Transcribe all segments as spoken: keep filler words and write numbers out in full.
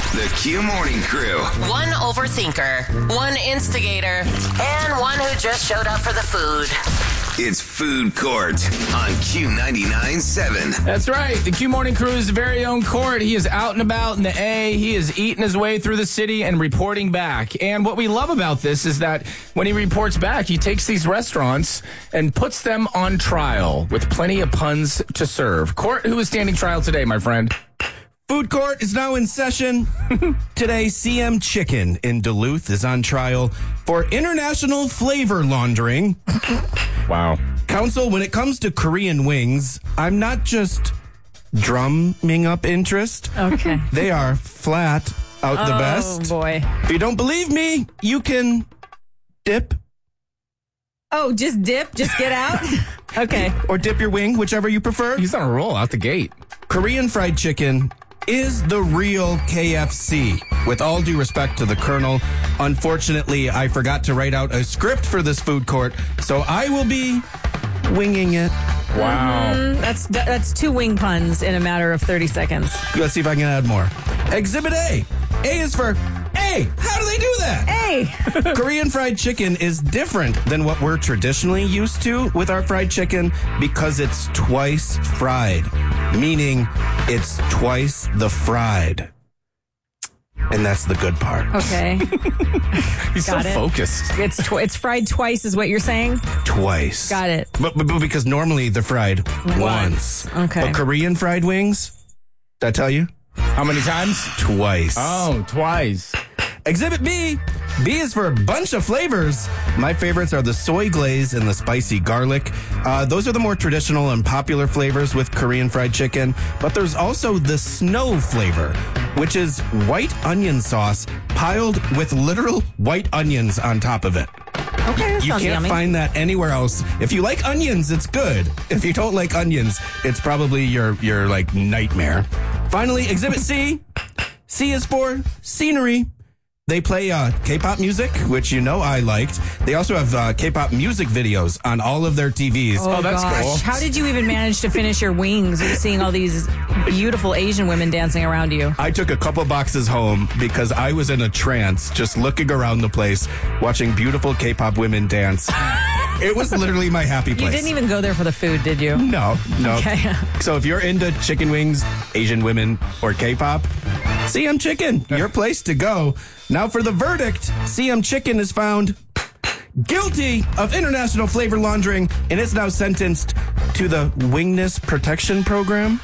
The Q Morning Crew. One overthinker, one instigator, and one who just showed up for the food. It's Food Court on Q ninety-nine point seven. That's right. The Q Morning Crew's very own Court. He is out and about in the A. He is eating his way through the city and reporting back. And what we love about this is that when he reports back, he takes these restaurants and puts them on trial with plenty of puns to serve. Court, who is standing trial today, my friend? Food Court is now in session. Today, C M Chicken in Duluth is on trial for international flavor laundering. Wow. Counsel, when it comes to Korean wings, I'm not just drumming up interest. Okay. They are flat out the Oh, best. boy. If you don't believe me, you can dip Oh, just dip? Just get out? Okay. or dip your wing, whichever you prefer. He's on a roll out the gate. Korean fried chicken is the real K F C. With all due respect to the Colonel, unfortunately, I forgot to write out a script for this food court, so I will be winging it. Wow. Mm, that's that's two wing puns in a matter of thirty seconds. Let's see if I can add more. Exhibit A. A is for A. How do they do that? Hey! Korean fried chicken is different than what we're traditionally used to with our fried chicken because it's twice fried, meaning it's twice the fried. And that's the good part. Okay. He's Got so it. focused. It's tw- it's fried twice is what you're saying? Twice. Got it. But, but, but because normally they're fried once. Okay. But Korean fried wings, did I tell you? How many times? Twice. Oh, twice. Exhibit B. B is for a bunch of flavors. My favorites are the soy glaze and the spicy garlic. Uh, those are the more traditional and popular flavors with Korean fried chicken. But there's also the snow flavor, which is white onion sauce piled with literal white onions on top of it. Okay, that You sounds can't yummy. find that anywhere else. If you like onions, it's good. If you don't like onions, it's probably your, your like nightmare. Finally, Exhibit C. C is for scenery. They play uh, K-pop music, which you know I liked. They also have uh, K-pop music videos on all of their T Vs. Oh, that's gosh. cool. How did you even manage to finish your wings? You're seeing all these beautiful Asian women dancing around you. I took a couple boxes home because I was in a trance just looking around the place, watching beautiful K-pop women dance. It was literally my happy place. You didn't even go there for the food, did you? No, no. Okay. So if you're into chicken wings, Asian women, or K-pop, C M Chicken, your place to go. Now for the verdict, C M Chicken is found guilty of international flavor laundering and is now sentenced to the Wingness Protection Program.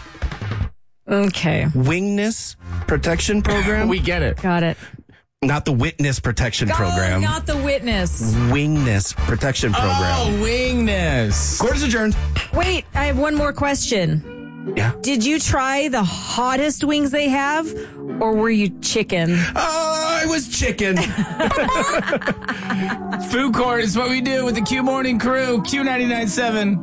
Okay. Wingness Protection Program? We get it. Got it. Not the Witness Protection Oh, Program. not the witness. Wingness Protection Program. Oh, wingness. Court is adjourned. Wait, I have one more question. Yeah. Did you try the hottest wings they have, or were you chicken? Oh, I was chicken. Food Court is what we do with the Q Morning Crew. Q ninety-nine point seven.